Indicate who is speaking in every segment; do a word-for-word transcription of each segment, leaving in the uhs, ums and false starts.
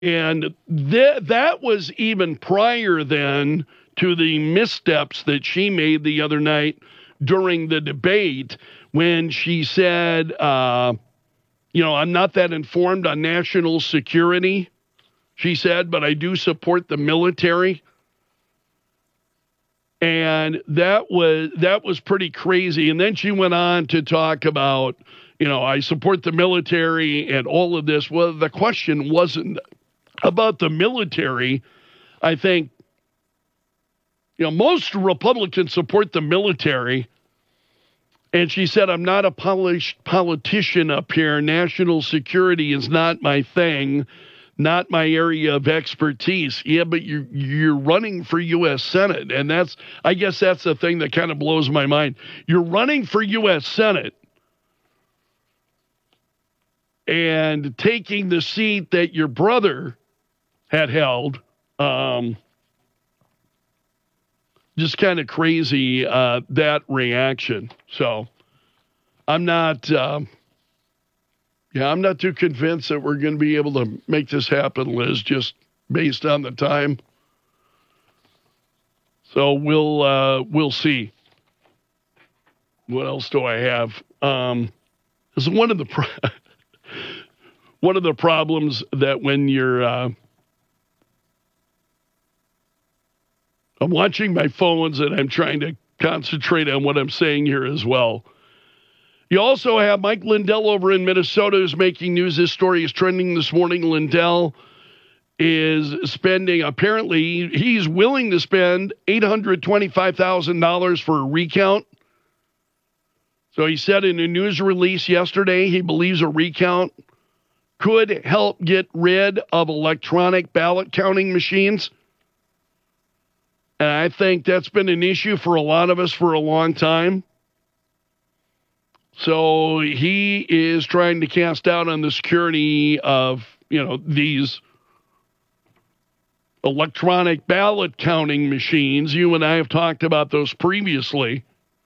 Speaker 1: And th- that was even prior then to the missteps that she made the other night during the debate when she said, uh, you know, I'm not that informed on national security, she said, but I do support the military. And that was that was pretty crazy. And then she went on to talk about, you know, I support the military and all of this. Well, the question wasn't about the military. I think, you know, most Republicans support the military. And she said, I'm not a polished politician up here. National security is not my thing, not my area of expertise. Yeah, but you're, you're running for U S Senate. And that's, I guess that's the thing that kind of blows my mind. You're running for U S Senate and taking the seat that your brother had held. Um, just kind of crazy, uh, that reaction. So I'm not, um, yeah, I'm not too convinced that we're going to be able to make this happen, Liz, just based on the time. So we'll, uh, we'll see. What else do I have? Um, this is one of the, pro- one of the problems that when you're, uh, I'm watching my phones and I'm trying to concentrate on what I'm saying here as well. You also have Mike Lindell over in Minnesota who's making news. This story is trending this morning. Lindell is spending, apparently, he's willing to spend eight hundred twenty-five thousand dollars for a recount. So he said in a news release yesterday, he believes a recount could help get rid of electronic ballot counting machines. And I think that's been an issue for a lot of us for a long time. So he is trying to cast doubt on the security of, you know, these electronic ballot counting machines. You and I have talked about those previously.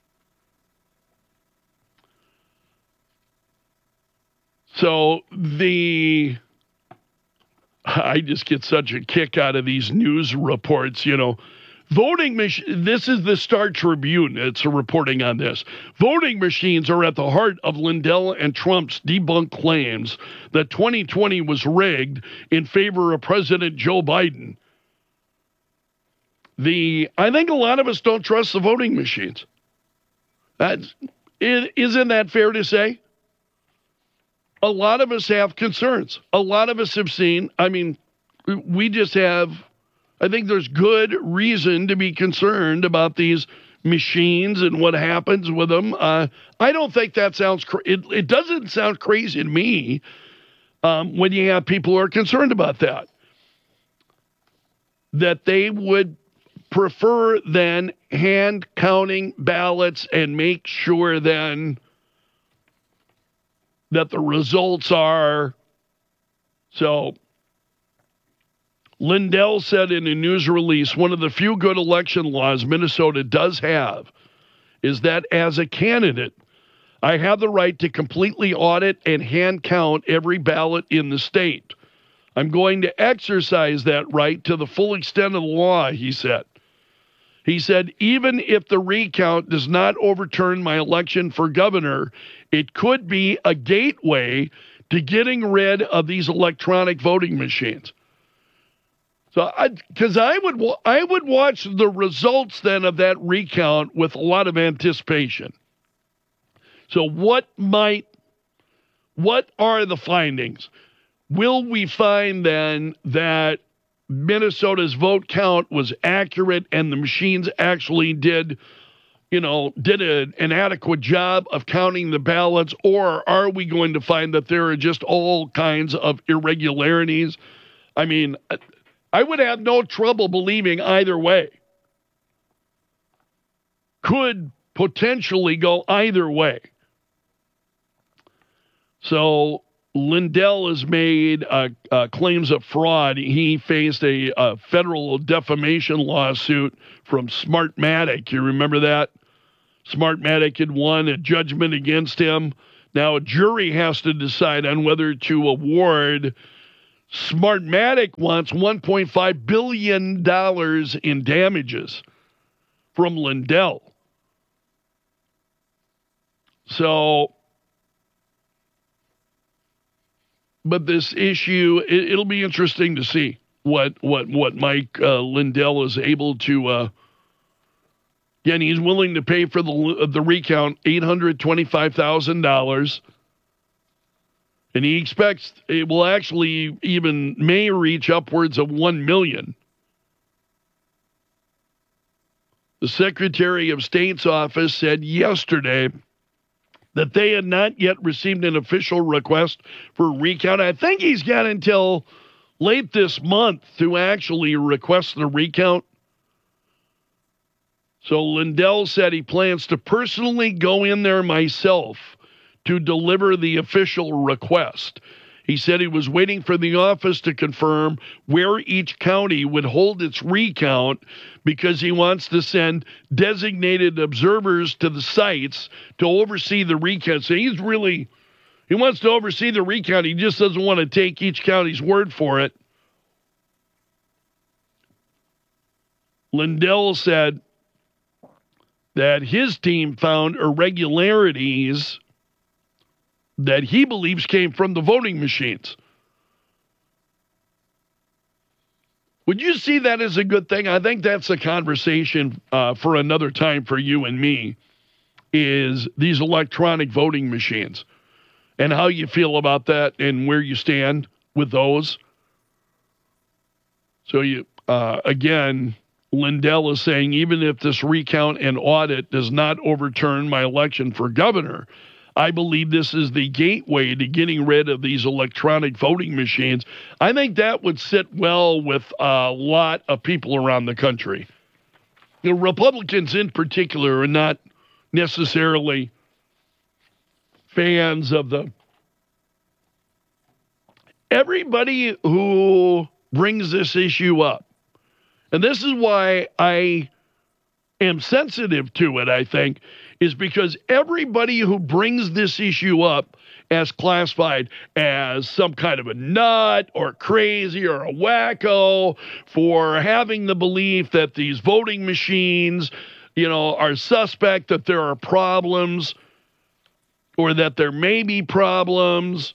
Speaker 1: So the, I just get such a kick out of these news reports, you know. Voting machine. This is the Star Tribune. It's a reporting on this. Voting machines are at the heart of Lindell and Trump's debunked claims that twenty twenty was rigged in favor of President Joe Biden. The I think a lot of us don't trust the voting machines. That's, isn't that fair to say? A lot of us have concerns. A lot of us have seen. I mean, we just have. I think there's good reason to be concerned about these machines and what happens with them. Uh, I don't think that sounds, cra- it, it doesn't sound crazy to me um, when you have people who are concerned about that. That they would prefer then hand counting ballots and make sure then that the results are so. Lindell said in a news release, one of the few good election laws Minnesota does have is that as a candidate, I have the right to completely audit and hand count every ballot in the state. I'm going to exercise that right to the full extent of the law, he said. He said, even if the recount does not overturn my election for governor, it could be a gateway to getting rid of these electronic voting machines. So, because I, I would, I would watch the results then of that recount with a lot of anticipation. So, what might, what are the findings? Will we find then that Minnesota's vote count was accurate and the machines actually did, you know, did a, an adequate job of counting the ballots, or are we going to find that there are just all kinds of irregularities? I mean, I would have no trouble believing either way. Could potentially go either way. So Lindell has made uh, uh, claims of fraud. He faced a, a federal defamation lawsuit from Smartmatic. You remember that? Smartmatic had won a judgment against him. Now a jury has to decide on whether to award Smartmatic wants one point five billion dollars in damages from Lindell. So, but this issue, it, it'll be interesting to see what what what Mike uh, Lindell is able to. Uh, again, he's willing to pay for the the recount eight hundred twenty-five thousand dollars. And he expects it will actually even may reach upwards of one million dollars. The Secretary of State's office said yesterday that they had not yet received an official request for a recount. I think he's got until late this month to actually request the recount. So Lindell said he plans to personally go in there myself to deliver the official request. He said he was waiting for the office to confirm where each county would hold its recount because he wants to send designated observers to the sites to oversee the recount. So he's really, he wants to oversee the recount. He just doesn't want to take each county's word for it. Lindell said that his team found irregularities that he believes came from the voting machines. Would you see that as a good thing? I think that's a conversation uh, for another time for you and me, is these electronic voting machines and how you feel about that and where you stand with those. So, you uh, again, Lindell is saying, even if this recount and audit does not overturn my election for governor, I believe this is the gateway to getting rid of these electronic voting machines. I think that would sit well with a lot of people around the country. The Republicans in particular are not necessarily fans of the... Everybody who brings this issue up, and this is why I am sensitive to it, I think, is because everybody who brings this issue up as classified as some kind of a nut or crazy or a wacko for having the belief that these voting machines, you know, are suspect, that there are problems or that there may be problems.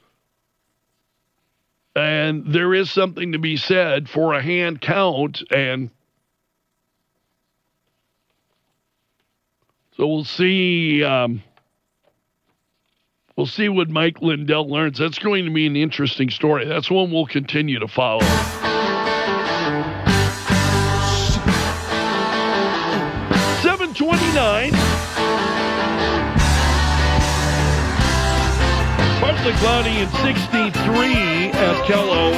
Speaker 1: And there is something to be said for a hand count, and so we'll see. Um, we'll see what Mike Lindell learns. That's going to be an interesting story. That's one we'll continue to follow. seven twenty-nine. Partly cloudy and sixty-three at Kello.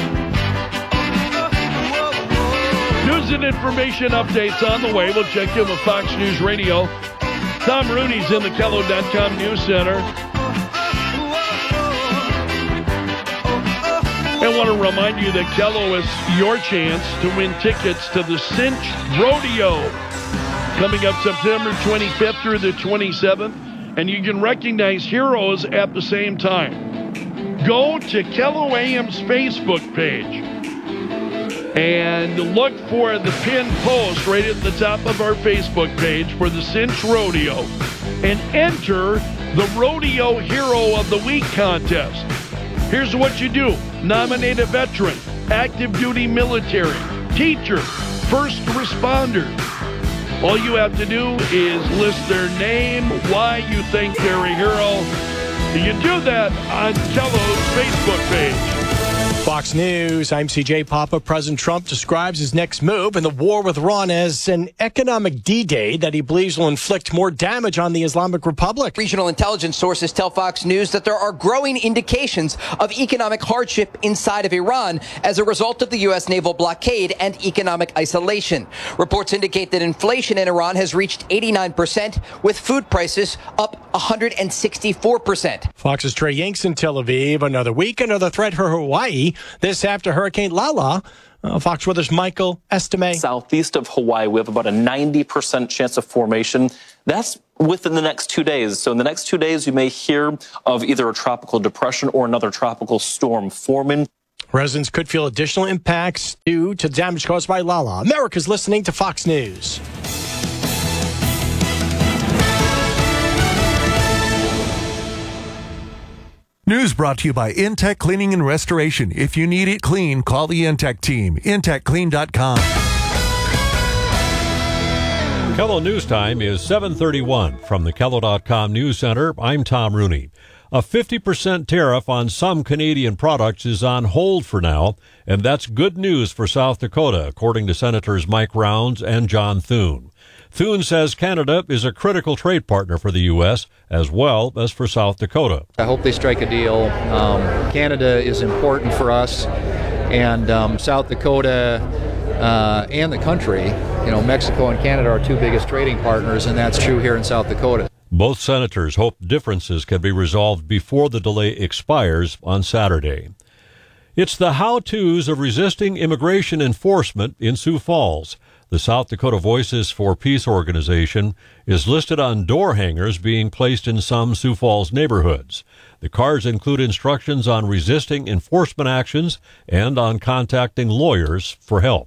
Speaker 1: News and information updates on the way. We'll check in with Fox News Radio. Tom Rooney's in the Kello dot com News Center. I want to remind you that Kello is your chance to win tickets to the Cinch Rodeo coming up September twenty-fifth through the twenty-seventh. And you can recognize heroes at the same time. Go to Kello A M's Facebook page and look for the pinned post right at the top of our Facebook page for the Cinch Rodeo and enter the Rodeo Hero of the Week contest. Here's what you do. Nominate a veteran, active duty military, teacher, first responder. All you have to do is list their name, why you think they're a hero. You do that on Kello's Facebook page.
Speaker 2: Fox News, I'm C J Papa. President Trump describes his next move in the war with Iran as an economic D-Day that he believes will inflict more damage on the Islamic Republic.
Speaker 3: Regional intelligence sources tell Fox News that there are growing indications of economic hardship inside of Iran as a result of the U S naval blockade and economic isolation. Reports indicate that inflation in Iran has reached eighty-nine percent, with food prices up one hundred sixty-four percent.
Speaker 2: Fox's Trey Yanks in Tel Aviv. Another week, another threat for Hawaii. This after Hurricane Lala. Uh, Fox Weather's Michael Estime.
Speaker 4: Southeast of Hawaii, we have about a ninety percent chance of formation. That's within the next two days. So in the next two days, you may hear of either a tropical depression or another tropical storm forming.
Speaker 2: Residents could feel additional impacts due to damage caused by Lala. America's listening to Fox News.
Speaker 5: News brought to you by Intech Cleaning and Restoration. If you need it clean, call the Intech team. intech clean dot com.
Speaker 6: Kello News Time is seven thirty-one. From the Kello dot com News Center, I'm Tom Rooney. A fifty percent tariff on some Canadian products is on hold for now, and that's good news for South Dakota, according to Senators Mike Rounds and John Thune. Thune says Canada is a critical trade partner for the U S as well as for South Dakota.
Speaker 7: I hope they strike a deal. Um, Canada is important for us, and um, South Dakota uh, and the country, you know, Mexico and Canada are our two biggest trading partners, and that's true here in South Dakota.
Speaker 6: Both senators hope differences can be resolved before the delay expires on Saturday. It's the how-tos of resisting immigration enforcement in Sioux Falls. The South Dakota Voices for Peace organization is listed on door hangers being placed in some Sioux Falls neighborhoods. The cards include instructions on resisting enforcement actions and on contacting lawyers for help.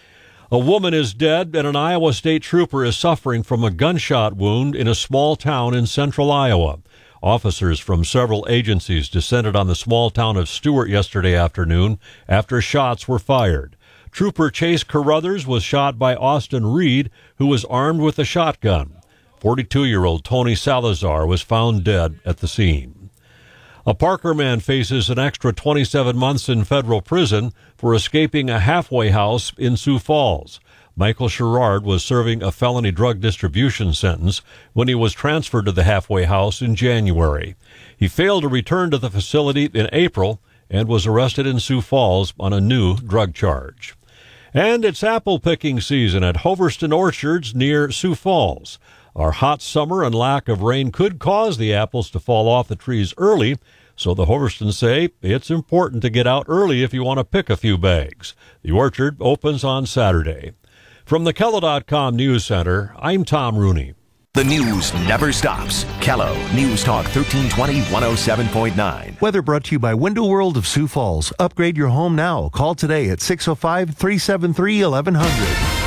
Speaker 6: A woman is dead and an Iowa State trooper is suffering from a gunshot wound in a small town in central Iowa. Officers from several agencies descended on the small town of Stewart yesterday afternoon after shots were fired. Trooper Chase Carruthers was shot by Austin Reed, who was armed with a shotgun. forty-two-year-old Tony Salazar was found dead at the scene. A Parker man faces an extra twenty-seven months in federal prison for escaping a halfway house in Sioux Falls. Michael Sherrard was serving a felony drug distribution sentence when he was transferred to the halfway house in January. He failed to return to the facility in April and was arrested in Sioux Falls on a new drug charge. And it's apple picking season at Hoverston Orchards near Sioux Falls. Our hot summer and lack of rain could cause the apples to fall off the trees early, so the Hoverstons say it's important to get out early if you want to pick a few bags. The orchard opens on Saturday. From the Kello dot com News Center, I'm Tom Rooney.
Speaker 8: The news never stops. Kello News Talk thirteen twenty, one oh seven point nine.
Speaker 5: Weather brought to you by Window World of Sioux Falls. Upgrade your home now. Call today at six oh five, three seven three, eleven hundred.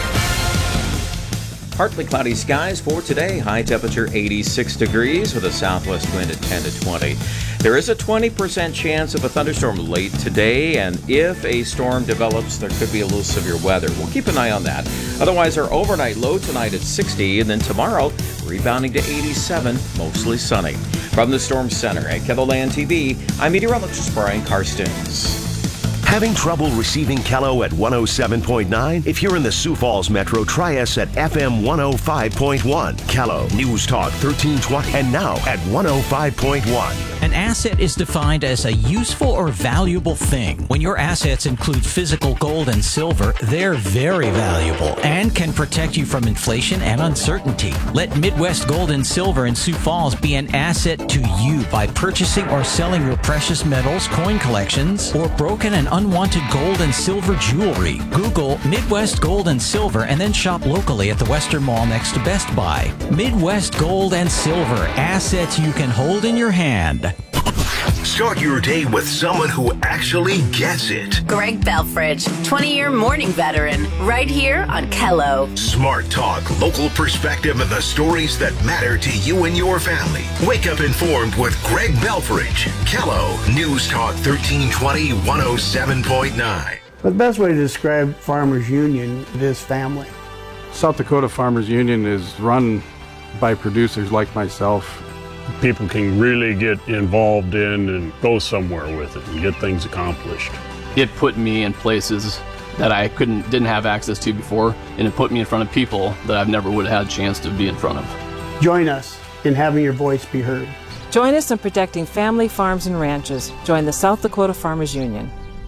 Speaker 9: Partly cloudy skies for today. High temperature eighty-six degrees with a southwest wind at ten to twenty. There is a twenty percent chance of a thunderstorm late today, and if a storm develops, there could be a little severe weather. We'll keep an eye on that. Otherwise, our overnight low tonight at sixty, and then tomorrow rebounding to eighty-seven, mostly sunny. From the Storm Center at KELOLAND T V, I'm meteorologist Brian Karstens.
Speaker 8: Having trouble receiving Kello at one oh seven point nine? If you're in the Sioux Falls Metro, try us at F M one oh five point one. Kello News Talk thirteen twenty, and now at one oh five point one.
Speaker 10: An asset is defined as a useful or valuable thing. When your assets include physical gold and silver, they're very valuable and can protect you from inflation and uncertainty. Let Midwest Gold and Silver in Sioux Falls be an asset to you by purchasing or selling your precious metals, coin collections, or broken and unwanted gold and silver jewelry. Google Midwest Gold and Silver and then shop locally at the Western Mall next to Best Buy. Midwest Gold and Silver, assets you can hold in your hand.
Speaker 8: Start your day with someone who actually gets it.
Speaker 11: Greg Belfridge, twenty-year morning veteran, right here on Kello.
Speaker 8: Smart talk, local perspective, and the stories that matter to you and your family. Wake up informed with Greg Belfridge. Kello News Talk thirteen twenty, one oh seven point nine.
Speaker 12: The best way to describe Farmers Union is family.
Speaker 13: South Dakota Farmers Union is run by producers like myself. People can really get involved in and go somewhere with it and get things accomplished.
Speaker 14: It put me in places that I couldn't, didn't have access to before, and it put me in front of people that I've never would have had a chance to be in front of.
Speaker 12: Join us in having your voice be heard.
Speaker 15: Join us in protecting family farms and ranches. Join the South Dakota Farmers Union.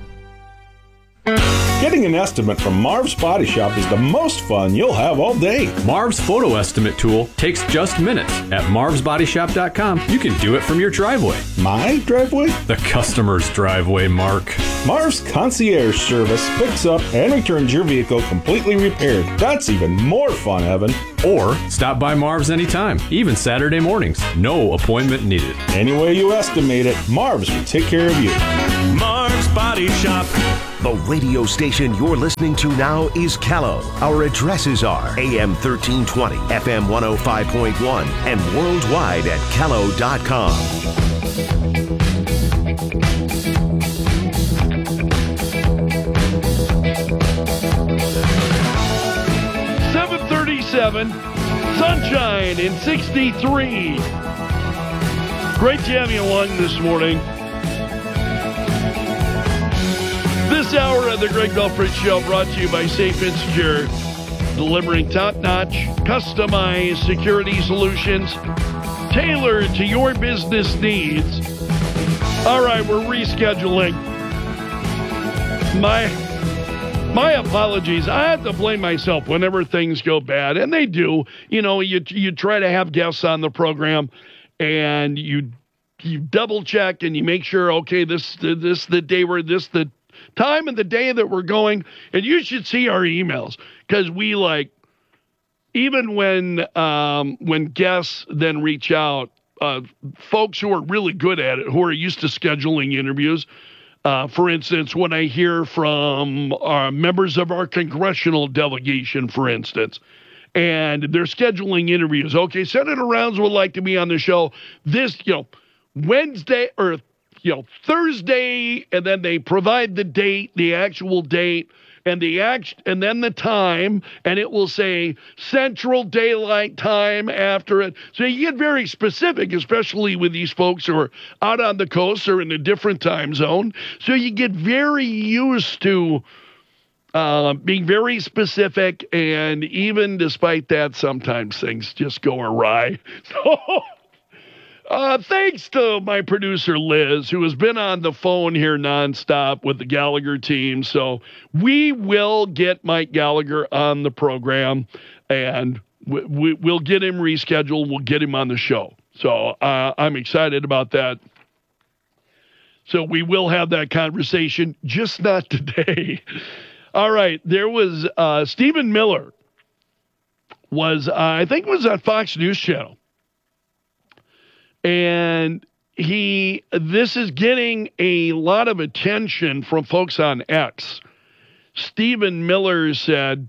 Speaker 16: Getting an estimate from Marv's Body Shop is the most fun you'll have all day.
Speaker 17: Marv's photo estimate tool takes just minutes. At marvs body shop dot com, you can do it from your driveway.
Speaker 16: My driveway?
Speaker 17: The customer's driveway, Mark.
Speaker 16: Marv's concierge service picks up and returns your vehicle completely repaired. That's even more fun, Evan.
Speaker 17: Or stop by Marv's anytime, even Saturday mornings. No appointment needed.
Speaker 16: Any way you estimate it, Marv's will take care of you.
Speaker 18: Marv's
Speaker 17: Body Shop.
Speaker 8: The radio station you're listening to now is Callow. Our addresses are A M thirteen twenty, F M one oh five point one, and worldwide at callow dot com.
Speaker 1: seven thirty-seven, sunshine in sixty-three. Great to have you along this morning. This hour of the Greg Belford Show brought to you by Safe and Secure, delivering top-notch, customized security solutions tailored to your business needs. All right, we're rescheduling. My my apologies. I have to blame myself whenever things go bad, and they do. You know, you you try to have guests on the program, and you you double check and you make sure, okay, this this the day where this the time and the day that we're going, and you should see our emails, because we like, even when um, when guests then reach out, uh, folks who are really good at it, who are used to scheduling interviews. Uh, for instance, when I hear from uh, members of our congressional delegation, for instance, and they're scheduling interviews. Okay, Senator Rounds would like to be on the show this, you know, Wednesday or, you know, Thursday, and then they provide the date, the actual date, and the act, and then the time, and it will say Central Daylight Time after it. So you get very specific, especially with these folks who are out on the coast or in a different time zone. So you get very used to uh, being very specific, and even despite that, sometimes things just go awry. So Uh, thanks to my producer, Liz, who has been on the phone here nonstop with the Gallagher team. So we will get Mike Gallagher on the program, and we, we, we'll get him rescheduled. We'll get him on the show. So uh, I'm excited about that. So we will have that conversation, just not today. All right. There was uh, Stephen Miller was, uh, I think it was on Fox News Channel. And he, this is getting a lot of attention from folks on X. Stephen Miller said,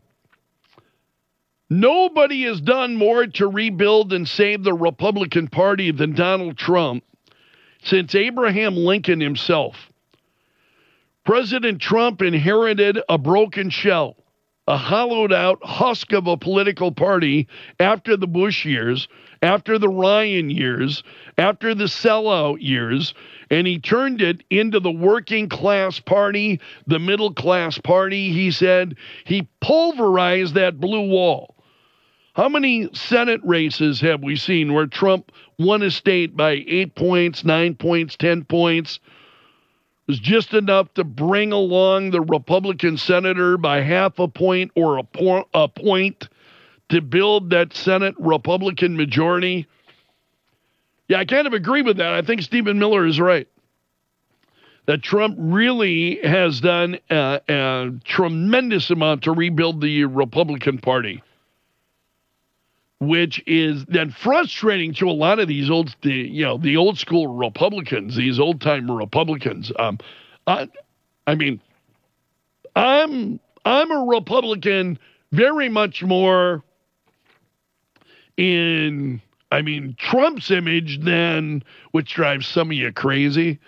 Speaker 1: nobody has done more to rebuild and save the Republican Party than Donald Trump since Abraham Lincoln himself. President Trump inherited a broken shell, a hollowed out husk of a political party after the Bush years, after the Ryan years, after the sellout years, and he turned it into the working class party, the middle class party. He said he pulverized that blue wall. How many Senate races have we seen where Trump won a state by eight points, nine points, ten points? It was just enough to bring along the Republican senator by half a point or a, po- a point to build that Senate Republican majority. Yeah, I kind of agree with that. I think Stephen Miller is right. That Trump really has done a, a tremendous amount to rebuild the Republican Party, which is then frustrating to a lot of these old, the, you know, the old school Republicans, these old time Republicans. Um, I, I mean, I'm I'm a Republican very much more in, I mean, Trump's image than, which drives some of you crazy,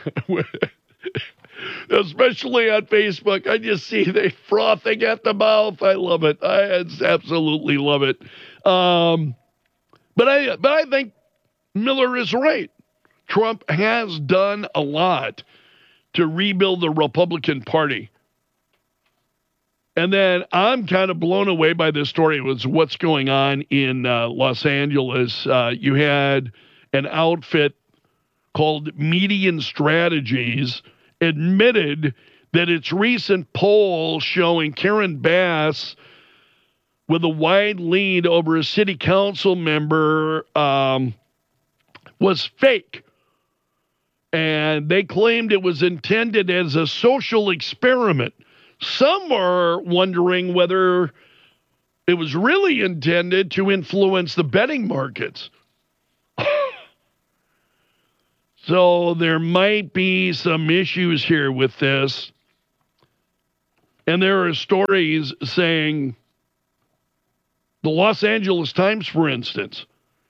Speaker 1: especially on Facebook. I just see they frothing at the mouth. I love it. I absolutely love it. Um, but I, but I think Miller is right. Trump has done a lot to rebuild the Republican Party. And then I'm kind of blown away by this story. It was what's going on in uh, Los Angeles. Uh, you had an outfit called Median Strategies admitted that its recent poll showing Karen Bass with a wide lead over a city council member um, was fake. And they claimed it was intended as a social experiment. Some are wondering whether it was really intended to influence the betting markets. So there might be some issues here with this. And there are stories saying the Los Angeles Times, for instance,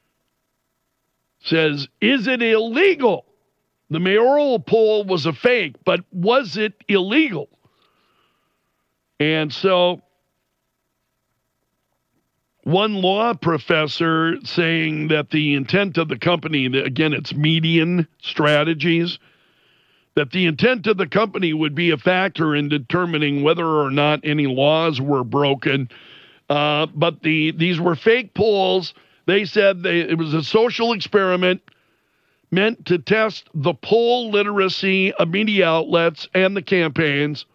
Speaker 1: says, is it illegal? The mayoral poll was a fake, but was it illegal? And so one law professor saying that the intent of the company, again, it's Median Strategies, that the intent of the company would be a factor in determining whether or not any laws were broken. Uh, but the these were fake polls. They said they, it was a social experiment meant to test the poll literacy of media outlets and the campaigns.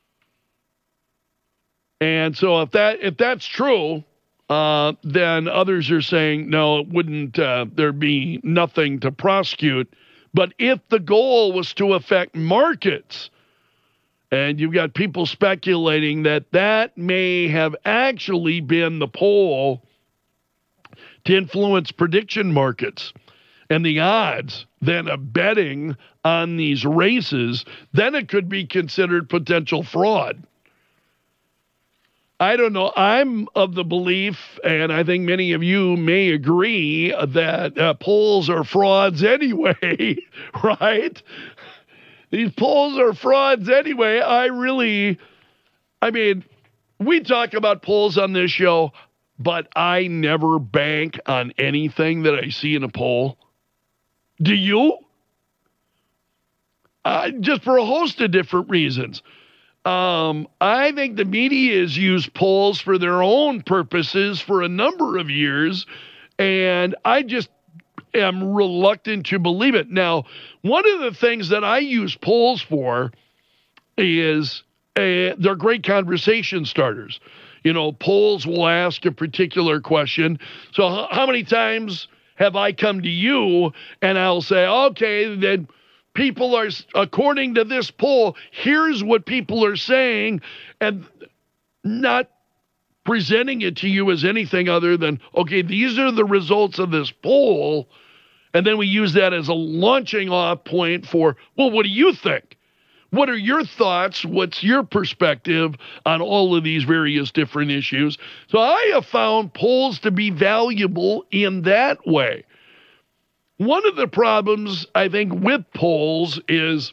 Speaker 1: And so if that if that's true, uh, then others are saying, no, it wouldn't, uh, there'd be nothing to prosecute. But if the goal was to affect markets, and you've got people speculating that that may have actually been the poll to influence prediction markets and the odds then of betting on these races, then it could be considered potential fraud. I don't know. I'm of the belief, and I think many of you may agree, that uh, polls are frauds anyway, right? These polls are frauds anyway. I really, I mean, we talk about polls on this show, but I never bank on anything that I see in a poll. Do you? Uh, just for a host of different reasons. Um, I think the media has used polls for their own purposes for a number of years, and I just am reluctant to believe it. Now, one of the things that I use polls for is uh, they're great conversation starters. You know, polls will ask a particular question. So h- how many times have I come to you and I'll say, okay, then people are, according to this poll, here's what people are saying, and not presenting it to you as anything other than, okay, these are the results of this poll, and then we use that as a launching off point for, well, what do you think? What are your thoughts? What's your perspective on all of these various different issues? So I have found polls to be valuable in that way. One of the problems, I think, with polls is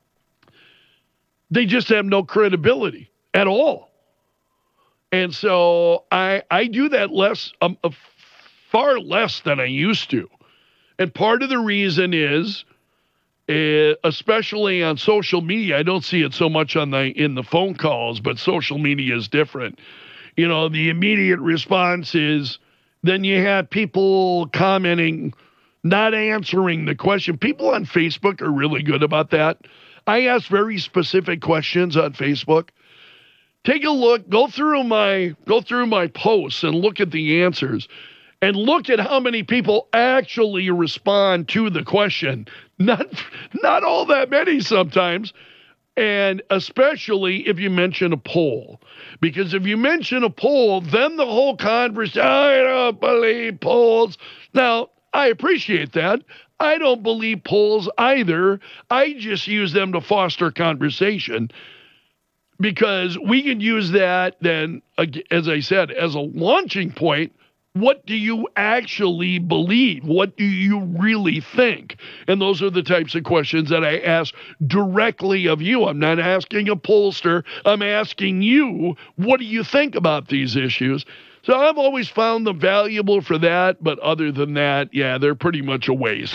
Speaker 1: they just have no credibility at all. And so I I do that less, um, uh, far less than I used to. And part of the reason is, uh, especially on social media, I don't see it so much on the in the phone calls, but social media is different. You know, the immediate response is then you have people commenting, not answering the question. People on Facebook are really good about that. I ask very specific questions on Facebook. Take a look, go through my go through my posts and look at the answers, and look at how many people actually respond to the question. Not not all that many sometimes, and especially if you mention a poll. Because if you mention a poll, then the whole conversation, I don't believe polls. Now, I appreciate that. I don't believe polls either. I just use them to foster conversation, because we can use that then, as I said, as a launching point. What do you actually believe? What do you really think? And those are the types of questions that I ask directly of you. I'm not asking a pollster. I'm asking you, what do you think about these issues? So I've always found them valuable for that, but other than that, yeah, they're pretty much a waste.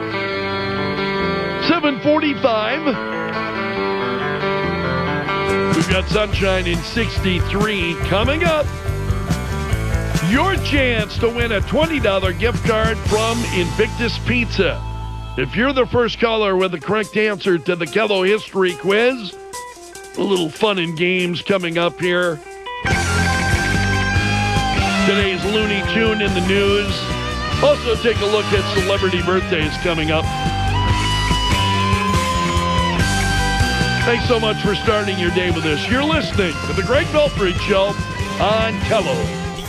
Speaker 1: seven forty-five. We've got sunshine in sixty-three coming up. Your chance to win a twenty dollars gift card from Invictus Pizza. If you're the first caller with the correct answer to the Kello History Quiz, a little fun and games coming up here. Today's Looney Tune in the news. Also take a look at celebrity birthdays coming up. Thanks so much for starting your day with us. You're listening to The Greg Belfry Show on Kello.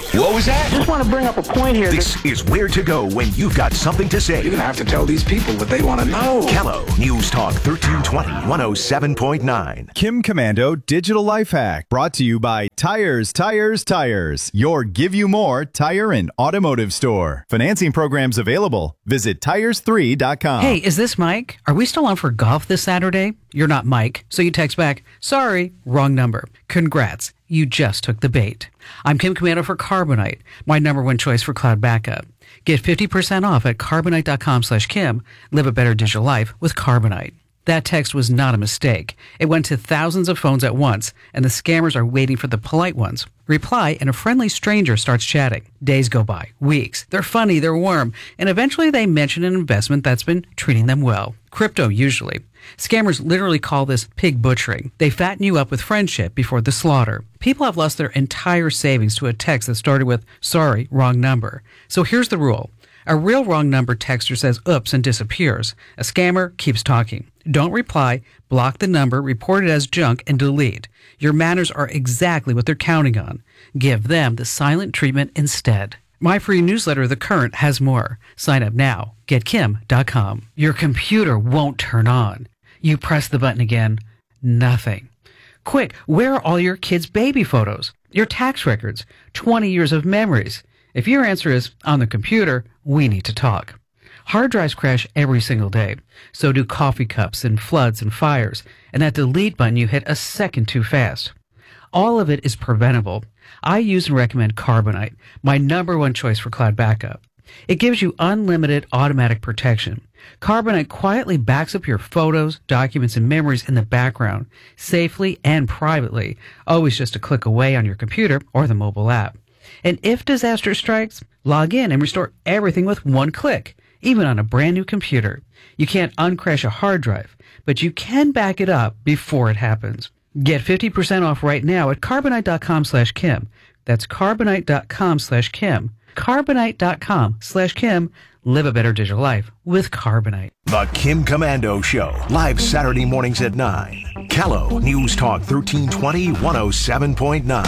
Speaker 8: What was that?
Speaker 18: Just want to bring up a point here.
Speaker 8: This is Where to Go when you've got something to say.
Speaker 18: You're going to have to tell these people what they want to know.
Speaker 8: Kello News Talk thirteen twenty, one oh seven point nine.
Speaker 19: Kim Commando Digital Life Hack, brought to you by Tires, Tires, Tires, your Give You More tire and automotive store. Financing programs available. Visit tires three dot com.
Speaker 20: Hey, is this Mike? Are we still on for golf this Saturday? You're not Mike, so you text back, sorry, wrong number. Congrats, you just took the bait. I'm Kim Commando for Carbonite, my number one choice for cloud backup. Get fifty percent off at carbonite.com slash Kim. Live a better digital life with Carbonite. That text was not a mistake. It went to thousands of phones at once, and the scammers are waiting for the polite ones. Reply, and a friendly stranger starts chatting. Days go by, weeks. They're funny, they're warm, and eventually they mention an investment that's been treating them well. Crypto, usually. Scammers literally call this pig butchering. They fatten you up with friendship before the slaughter. People have lost their entire savings to a text that started with, sorry, wrong number. So here's the rule. A real wrong number texter says oops and disappears. A scammer keeps talking. Don't reply, block the number, report it as junk, and delete. Your manners are exactly what they're counting on. Give them the silent treatment instead. My free newsletter, The Current, has more. Sign up now. get kim dot com. Your computer won't turn on. You press the button again. Nothing. Quick, where are all your kids' baby photos? Your tax records? twenty years of memories? If your answer is on the computer, we need to talk. Hard drives crash every single day. So do coffee cups and floods and fires. And that delete button you hit a second too fast. All of it is preventable. I use and recommend Carbonite, my number one choice for cloud backup. It gives you unlimited automatic protection. Carbonite quietly backs up your photos, documents, and memories in the background, safely and privately, always just a click away on your computer or the mobile app. And if disaster strikes, log in and restore everything with one click, even on a brand new computer. You can't uncrash a hard drive, but you can back it up before it happens. Get fifty percent off right now at carbonite.com slash Kim. That's carbonite.com slash Kim. Carbonite.com slash Kim. Live a better digital life with Carbonite.
Speaker 8: The Kim Commando Show, live Saturday mornings at nine. Kello News Talk thirteen twenty, one oh seven point nine.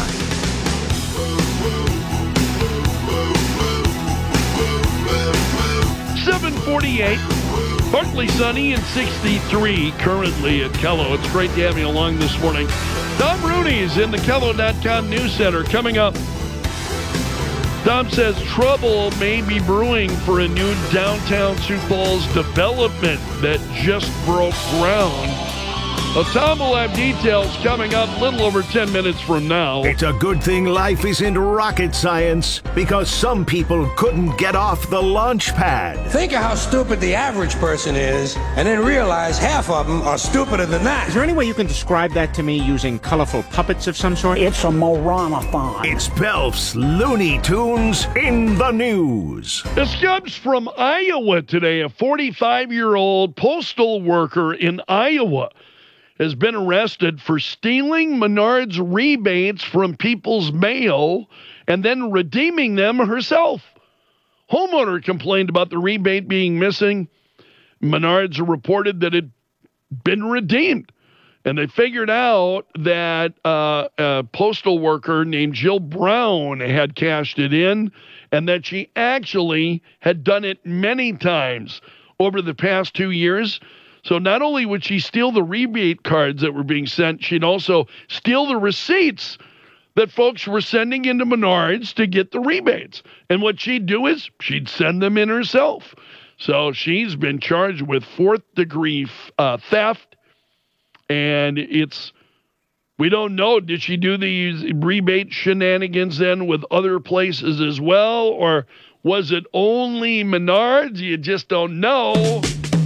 Speaker 1: seven forty-eight, partly sunny and sixty-three currently at Kello. It's great to have you along this morning. Tom Rooney's in the Kello dot com News Center. Coming up, Tom says trouble may be brewing for a new downtown Sioux Falls development that just broke ground. Well, Tom will have details coming up a little over ten minutes from now.
Speaker 8: It's a good thing life isn't rocket science, because some people couldn't get off the launch pad.
Speaker 21: Think of how stupid the average person is, and then realize half of them are stupider than that.
Speaker 22: Is there any way you can describe that to me using colorful puppets of some sort?
Speaker 12: It's a Morana-thon.
Speaker 8: It's Belf's Looney Tunes in the news.
Speaker 1: This comes from Iowa today. A forty-five-year-old postal worker in Iowa has been arrested for stealing Menards rebates from people's mail and then redeeming them herself. Homeowner complained about the rebate being missing. Menards reported that it had been redeemed. And they figured out that uh, a postal worker named Jill Brown had cashed it in, and that she actually had done it many times over the past two years. So not only would she steal the rebate cards that were being sent, she'd also steal the receipts that folks were sending into Menards to get the rebates. And what she'd do is she'd send them in herself. So she's been charged with fourth degree uh, theft. And it's, we don't know, did she do these rebate shenanigans then with other places as well? Or was it only Menards? You just don't know.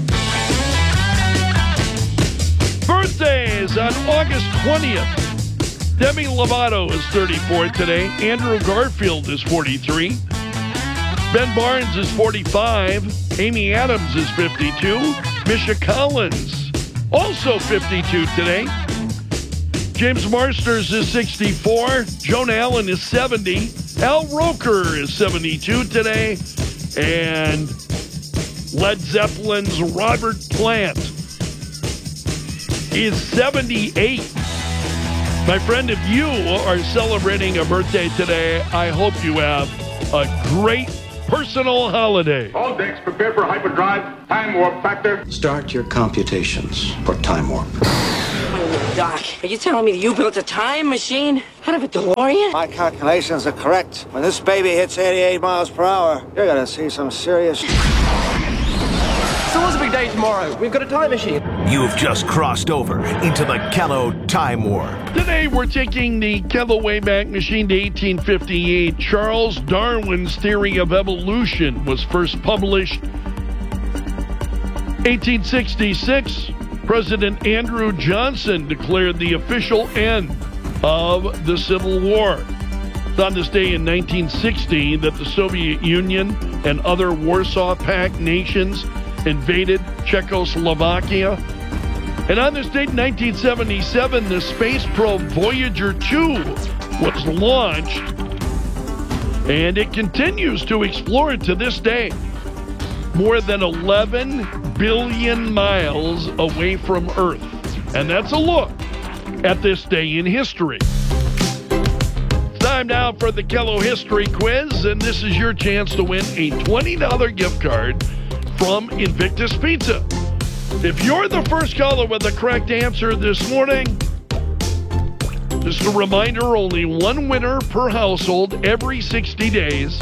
Speaker 1: Birthdays on August twentieth. Demi Lovato is thirty-four today. Andrew Garfield is forty-three. Ben Barnes is forty-five. Amy Adams is fifty-two. Misha Collins, also fifty-two today. James Marsters is sixty-four. Joan Allen is seventy. Al Roker is seventy-two today. And Led Zeppelin's Robert Plant is seventy-eight. My friend, if you are celebrating a birthday today, I hope you have a great personal holiday.
Speaker 3: All decks prepare for hyperdrive, time warp factor.
Speaker 18: Start your computations for time warp.
Speaker 4: Doc, are you telling me that you built a time machine out of a DeLorean?
Speaker 23: My calculations are correct. When this baby hits eighty-eight miles per hour, you're gonna see some serious...
Speaker 4: So what's the big day tomorrow? We've got a time machine.
Speaker 8: You've just crossed over into the Kello Time Warp.
Speaker 1: Today we're taking the Kello Wayback Machine to eighteen fifty-eight. Charles Darwin's theory of evolution was first published. eighteen sixty-six, President Andrew Johnson declared the official end of the Civil War. It's on this day in nineteen sixty that the Soviet Union and other Warsaw Pact nations invaded Czechoslovakia. And on this date in nineteen seventy-seven, the space probe Voyager two was launched, and it continues to explore to this day, more than eleven billion miles away from Earth. And that's a look at this day in history. It's time now for the Kello History Quiz, and this is your chance to win a twenty dollars gift card from Invictus Pizza. If you're the first caller with the correct answer this morning, just a reminder, only one winner per household every sixty days.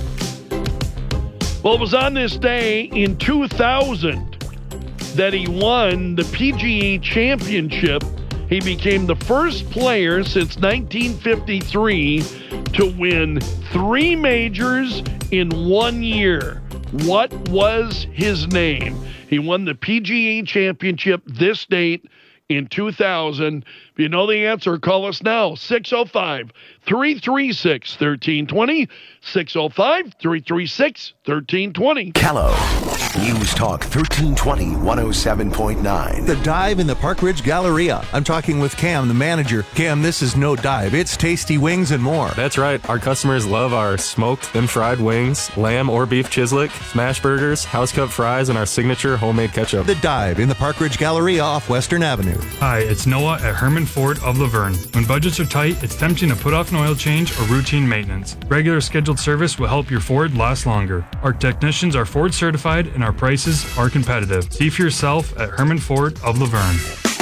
Speaker 1: Well, it was on this day in two thousand that he won the P G A Championship. He became the first player since nineteen fifty-three to win three majors in one year. What was his name? He won the P G A Championship this date in two thousand. If you know the answer, call us now, six oh five, three three six, one three two oh, six oh five, three three six, one three two oh.
Speaker 8: Kello, News Talk thirteen twenty, one oh seven point nine.
Speaker 5: The dive in the Park Ridge Galleria. I'm talking with Cam, the manager. Cam, this is no dive. It's tasty wings and more.
Speaker 24: That's right. Our customers love our smoked and fried wings, lamb or beef chislic, smash burgers, house-cut fries, and our signature homemade ketchup.
Speaker 5: The dive in the Park Ridge Galleria off Western Avenue.
Speaker 25: Hi, it's Noah at Herman Ford of Laverne. When budgets are tight, it's tempting to put off an oil change or routine maintenance. Regular scheduled service will help your Ford last longer. Our technicians are Ford certified and our prices are competitive. See for yourself at Herman Ford of Laverne.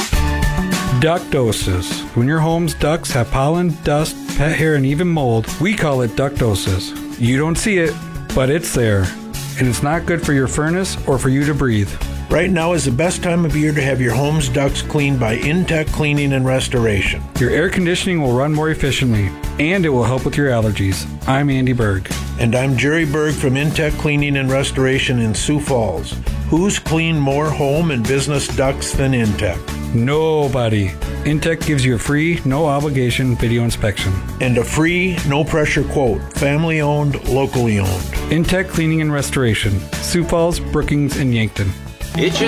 Speaker 26: Ductosis. When your home's ducts have pollen, dust, pet hair, and even mold, we call it ductosis. You don't see it, but it's there. And it's not good for your furnace or for you to breathe.
Speaker 27: Right now is the best time of year to have your home's ducts cleaned by Intech Cleaning and Restoration.
Speaker 26: Your air conditioning will run more efficiently, and it will help with your allergies. I'm Andy Berg.
Speaker 27: And I'm Jerry Berg from Intech Cleaning and Restoration in Sioux Falls. Who's cleaned more home and business ducts than Intech?
Speaker 26: Nobody. Intech gives you a free, no-obligation video inspection.
Speaker 27: And a free, no-pressure quote. Family-owned, locally owned.
Speaker 26: Intech Cleaning and Restoration. Sioux Falls, Brookings, and Yankton.
Speaker 9: It's just